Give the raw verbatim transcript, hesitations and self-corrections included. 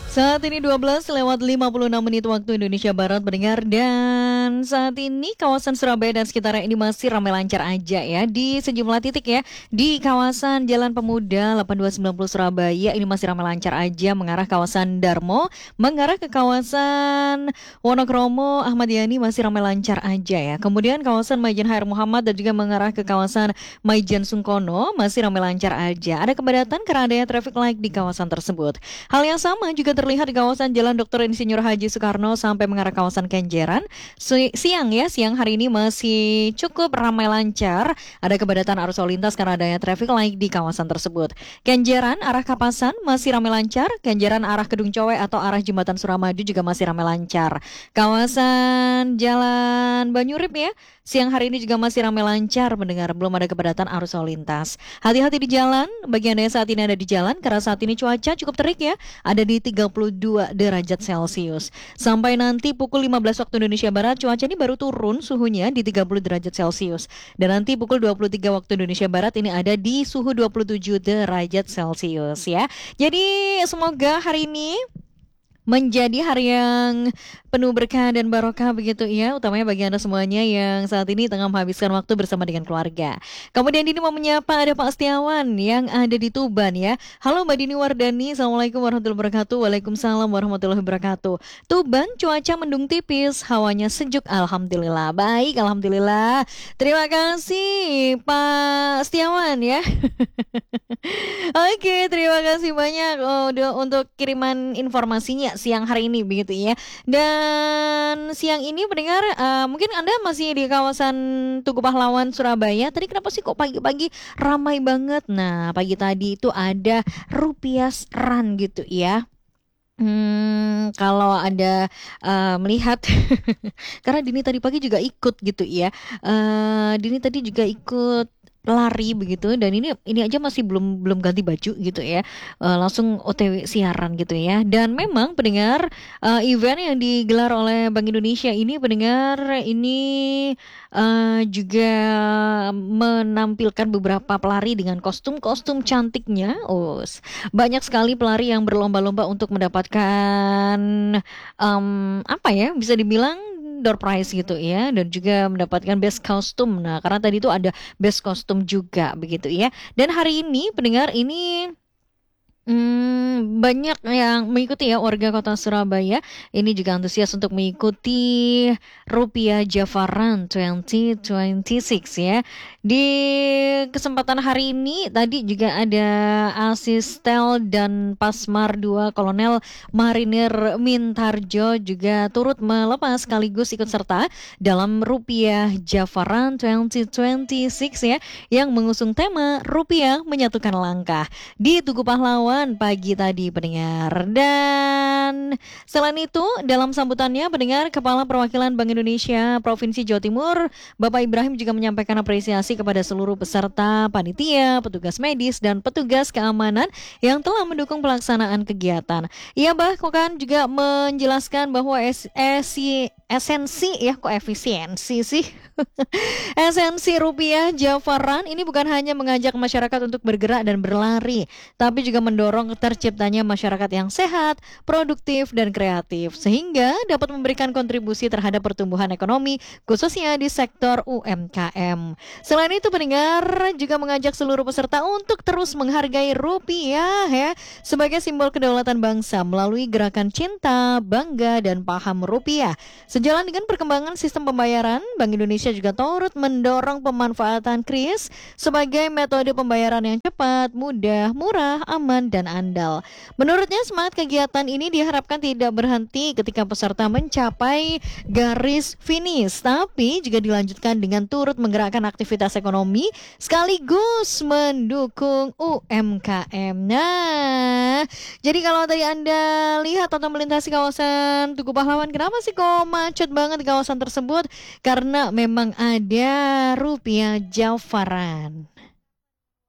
Saat ini dua belas lewat lima puluh enam menit waktu Indonesia Barat pendengar, dan saat ini kawasan Surabaya dan sekitarnya ini masih ramai lancar aja ya di sejumlah titik ya. Di kawasan Jalan Pemuda delapan dua sembilan nol Surabaya ini masih ramai lancar aja mengarah kawasan Darmo, mengarah ke kawasan Wonokromo Ahmad Yani masih ramai lancar aja ya. Kemudian kawasan Maijen H R Muhammad dan juga mengarah ke kawasan Maijen Sungkono masih ramai lancar aja. Ada kepadatan karena adanya traffic light di kawasan tersebut. Hal yang sama juga terlihat di kawasan Jalan Doktor Insinyur Haji Soekarno sampai mengarah kawasan Kenjeran. Si- siang ya, siang hari ini masih cukup ramai lancar. Ada kepadatan arus lalu lintas karena adanya traffic light di kawasan tersebut. Kenjeran arah Kapasan masih ramai lancar. Kenjeran arah Kedung Cowe atau arah Jembatan Suramadu juga masih ramai lancar. Kawasan Jalan Banyurip ya, siang hari ini juga masih ramai lancar mendengar, belum ada kepadatan arus lalu lintas. Hati-hati di jalan bagi Anda yang saat ini ada di jalan karena saat ini cuaca cukup terik ya, ada di tiga puluh dua derajat Celcius. Sampai nanti pukul lima belas waktu Indonesia Barat cuaca ini baru turun suhunya di tiga puluh derajat Celcius. Dan nanti pukul dua puluh tiga waktu Indonesia Barat ini ada di suhu dua puluh tujuh derajat Celcius ya. Jadi semoga hari ini menjadi hari yang penuh berkah dan barokah begitu ya, utamanya bagi Anda semuanya yang saat ini tengah menghabiskan waktu bersama dengan keluarga. Kemudian ini mau menyapa ada Pak Setiawan yang ada di Tuban ya. Halo Mbak Dini Wardani, Assalamualaikum warahmatullahi wabarakatuh. Waalaikumsalam warahmatullahi wabarakatuh. Tuban cuaca mendung tipis, hawanya sejuk, alhamdulillah. Baik, alhamdulillah. Terima kasih Pak Setiawan ya. Oke, terima kasih banyak oh, udah untuk kiriman informasinya siang hari ini begitu ya. Dan siang ini pendengar, uh, mungkin Anda masih di kawasan Tugu Pahlawan Surabaya. Tadi kenapa sih kok pagi-pagi ramai banget? Nah, pagi tadi itu ada Rupiahs Run gitu ya. Hmm, kalau Anda uh, melihat karena Dini tadi pagi juga ikut gitu ya. Uh, Dini tadi juga ikut lari begitu, dan ini ini aja masih belum belum ganti baju gitu ya. Uh, langsung O T W siaran gitu ya. Dan memang pendengar, uh, event yang digelar oleh Bank Indonesia ini pendengar ini uh, juga menampilkan beberapa pelari dengan kostum-kostum cantiknya. Oh, banyak sekali pelari yang berlomba-lomba untuk mendapatkan um, apa ya, bisa dibilang door prize gitu ya, dan juga mendapatkan best costume. Nah, karena tadi itu ada best costume juga begitu ya. Dan hari ini pendengar ini Hmm, banyak yang mengikuti ya, warga kota Surabaya ini juga antusias untuk mengikuti Rupiah Java Run dua ribu dua puluh enam ya. Di kesempatan hari ini tadi juga ada Asistel dan Pasmar dua Kolonel Marinir Mintarjo juga turut melepas sekaligus ikut serta dalam Rupiah Java Run dua ribu dua puluh enam ya, yang mengusung tema Rupiah Menyatukan Langkah di Tugu Pahlawan pagi tadi pendengar. Dan selain itu dalam sambutannya pendengar, Kepala Perwakilan Bank Indonesia Provinsi Jawa Timur Bapak Ibrahim juga menyampaikan apresiasi kepada seluruh peserta, panitia, petugas medis dan petugas keamanan yang telah mendukung pelaksanaan kegiatan. Ia bahkan juga menjelaskan bahwa es- esi- esensi ya, kok efisiensi sih esensi Rupiah Java Run ini bukan hanya mengajak masyarakat untuk bergerak dan berlari, tapi juga mendorong terciptanya masyarakat yang sehat, produktif, dan kreatif, sehingga dapat memberikan kontribusi terhadap pertumbuhan ekonomi, khususnya di sektor U M K M. Selain itu, pendengar juga mengajak seluruh peserta untuk terus menghargai rupiah ya, sebagai simbol kedaulatan bangsa melalui gerakan cinta, bangga, dan paham rupiah. Sejalan dengan perkembangan sistem pembayaran, Bank Indonesia juga turut mendorong pemanfaatan kris sebagai metode pembayaran yang cepat, mudah, murah, aman, dan andal. Menurutnya, semangat kegiatan ini diharapkan tidak berhenti ketika peserta mencapai garis finish, tapi juga dilanjutkan dengan turut menggerakkan aktivitas ekonomi sekaligus mendukung U M K M. Nah, jadi kalau tadi Anda lihat atau melintasi kawasan Tugu Pahlawan, kenapa sih kok macet banget di kawasan tersebut? Karena memang ada Rupiah Java Run.